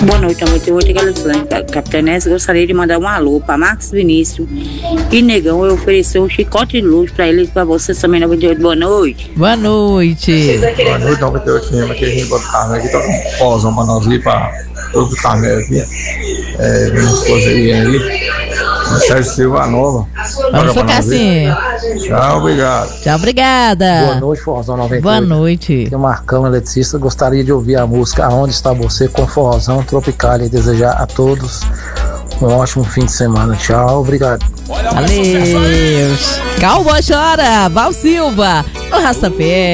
Boa noite, amor. Eu vou ter que Capitães. Gostaria de mandar um alô para Marcos Vinícius e Negão. Eu ofereci um chicote de luz para eles, para vocês também, 98. Boa noite. Boa noite. Boa noite, 98 mesmo. Aqui a gente bota o carro aqui, toca um pozão para nós ir para todo o carro aqui. Minha esposa aí, Sérgio Silva Nova. Vamos focar assim. Tchau, obrigado. Tchau, obrigada. Boa noite, Forrozão 98. Boa noite. Aqui é o Marcão, eletricista. Gostaria de ouvir a música Aonde Está Você com Forrozão Tropical e desejar a todos um ótimo fim de semana. Tchau, obrigado. Valeu. Calma, chora. Val Silva. O Rastapé.